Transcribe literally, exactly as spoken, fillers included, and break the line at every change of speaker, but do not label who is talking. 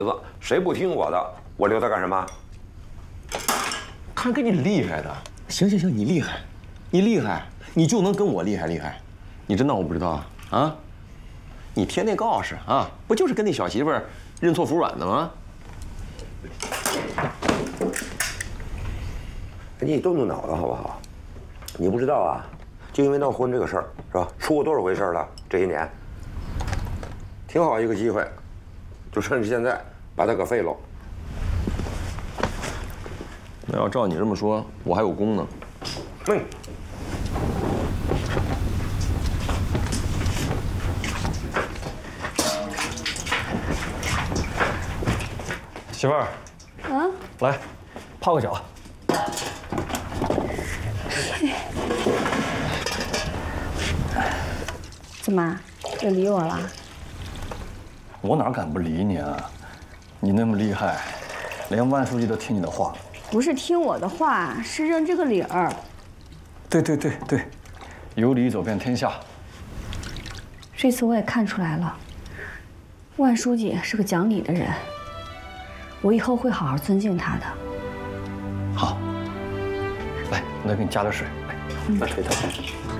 子，谁不听我的，我留他干什么？
看跟你厉害的。行行行，你厉害，你厉害，你就能跟我厉害厉害？你真当我不知道啊？啊？你天天告示啊，不就是跟那小媳妇儿认错服软的吗？
你动动脑子好不好？你不知道啊？就因为闹婚这个事儿，是吧？出过多少回事了？这些年，挺好一个机会，就趁着现在把它给废了。
那要照你这么说，我还有功呢。
嗯。
媳妇儿，
啊，
来，泡个脚。
怎么又理我了？
我哪敢不理你啊？你那么厉害，连万书记都听你的话。
不是听我的话，是认这个理儿。
对对对对，有理走遍天下。
这次我也看出来了，万书记是个讲理的人，我以后会好好尊敬他的。
好，来，我再给你加点水，来，来吹头。